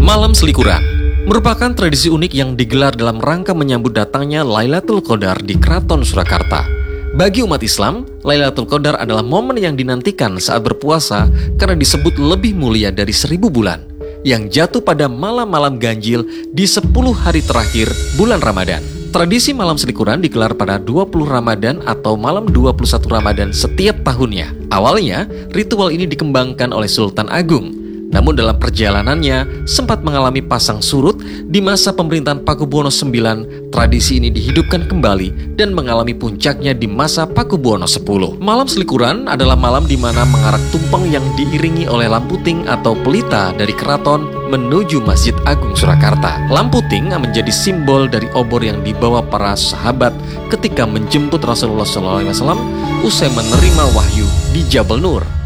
Malam Selikuran merupakan tradisi unik yang digelar dalam rangka menyambut datangnya Lailatul Qadar di Keraton Surakarta. Bagi umat Islam, Lailatul Qadar adalah momen yang dinantikan saat berpuasa karena disebut lebih mulia dari 1000 bulan, yang jatuh pada malam-malam ganjil di 10 hari terakhir bulan Ramadan. Tradisi Malam Selikuran digelar pada 20 Ramadan atau malam 21 Ramadan setiap tahunnya. Awalnya, ritual ini dikembangkan oleh Sultan Agung. Namun dalam perjalanannya sempat mengalami pasang surut di masa pemerintahan Pakubuwono IX. Tradisi ini dihidupkan kembali dan mengalami puncaknya di masa Pakubuwono X. Malam Selikuran adalah malam di mana mengarak tumpeng yang diiringi oleh lamputing atau pelita dari keraton menuju Masjid Agung Surakarta. Lamputing menjadi simbol dari obor yang dibawa para sahabat ketika menjemput Rasulullah SAW usai menerima wahyu di Jabal Nur.